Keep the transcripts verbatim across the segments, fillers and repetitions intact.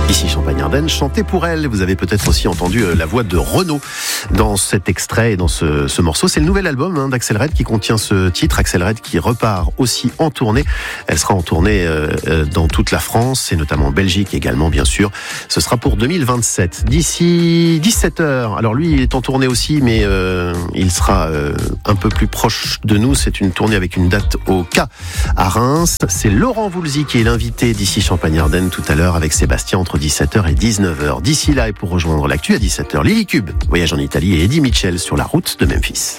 Ici Champagne-Ardenne, chantez pour elle. Vous avez peut-être aussi entendu la voix de Renaud dans cet extrait et dans ce, ce morceau. C'est le nouvel album hein, d'Axel Red qui contient ce titre. Axel Red qui repart aussi en tournée. Elle sera en tournée euh, dans toute la France et notamment en Belgique également, bien sûr. Ce sera pour deux mille vingt-sept. D'ici dix-sept heures. Alors lui, il est en tournée aussi, mais euh, il sera euh, un peu plus proche de nous. C'est une tournée avec une date au K à Reims. C'est Laurent Voulzy qui est l'invité d'ici Champagne-Ardenne tout à l'heure avec Sébastien entre dix-sept heures et dix-neuf heures. D'ici là, et pour rejoindre l'actu à dix-sept heures, Lily Cube, voyage en Italie et Eddie Mitchell sur la route de Memphis.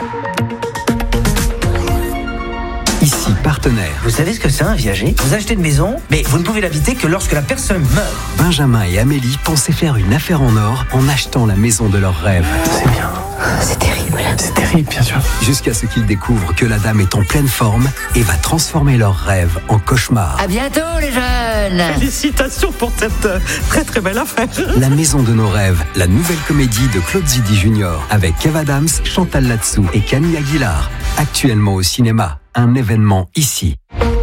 Ici, partenaire. Vous savez ce que c'est un viager ? Vous achetez une maison, mais vous ne pouvez l'habiter que lorsque la personne meurt. Benjamin et Amélie pensaient faire une affaire en or en achetant la maison de leurs rêves. C'est bien. C'est terrible. C'est terrible, bien sûr. Jusqu'à ce qu'ils découvrent que la dame est en pleine forme et va transformer leurs rêves en cauchemar. À bientôt, les jeunes. Félicitations pour cette très très belle affaire. La maison de nos rêves, la nouvelle comédie de Claude Zidi Junior avec Kev Adams, Chantal Latsou et Camille Aguilar. Actuellement au cinéma, un événement ici.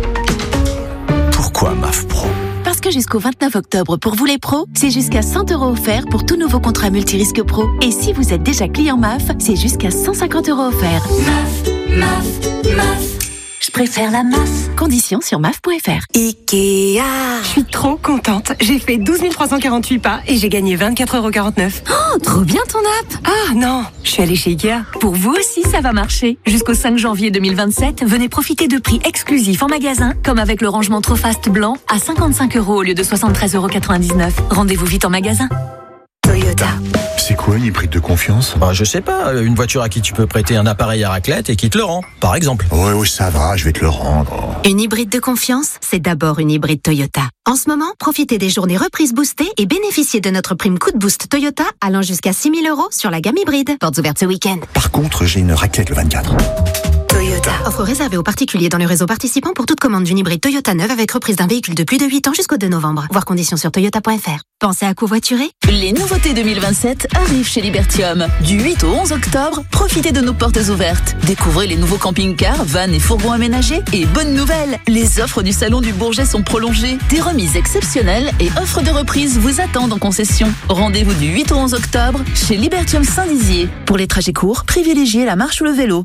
Pourquoi M A F Pro ? Parce que jusqu'au vingt-neuf octobre, pour vous les pros, c'est jusqu'à cent euros offerts pour tout nouveau contrat multirisque pro. Et si vous êtes déjà client M A F, c'est jusqu'à cent cinquante euros offerts. M A F, M A F, M A F. Je préfère la M A F. Conditions sur M A F point F R. Ikea. Je suis trop contente. J'ai fait douze mille trois cent quarante-huit pas et j'ai gagné vingt-quatre euros quarante-neuf. Oh, trop bien ton app. Ah non, je suis allée chez Ikea. Pour vous aussi, ça va marcher. Jusqu'au cinq janvier deux mille vingt-sept, venez profiter de prix exclusifs en magasin, comme avec le rangement Trofast blanc à cinquante-cinq euros au lieu de soixante-treize euros quatre-vingt-dix-neuf. Rendez-vous vite en magasin. Toyota. C'est quoi une hybride de confiance ? Bah, je sais pas, une voiture à qui tu peux prêter un appareil à raclette et qui te le rend, par exemple. Ouais, oui, ça va, je vais te le rendre. Une hybride de confiance, c'est d'abord une hybride Toyota. En ce moment, profitez des journées reprises boostées et bénéficiez de notre prime coup de boost Toyota allant jusqu'à six mille euros sur la gamme hybride. Portes ouvertes ce week-end. Par contre, j'ai une raclette le vingt-quatre. Toyota. Offre réservée aux particuliers dans le réseau participant pour toute commande d'une hybride Toyota neuve avec reprise d'un véhicule de plus de huit ans jusqu'au deux novembre. Voir conditions sur toyota point F R. Pensez à covoiturer ? Les nouveautés deux mille vingt-sept arrivent chez Libertium. Du huit au onze octobre, profitez de nos portes ouvertes. Découvrez les nouveaux camping-cars, vannes et fourgons aménagés. Et bonne nouvelle, les offres du Salon du Bourget sont prolongées. Des remises exceptionnelles et offres de reprise vous attendent en concession. Rendez-vous du huit au onze octobre chez Libertium Saint-Dizier. Pour les trajets courts, privilégiez la marche ou le vélo.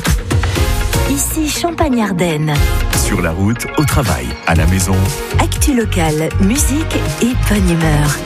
Ici Champagne-Ardenne. Sur la route, au travail, à la maison. Actu locale, musique et bonne humeur.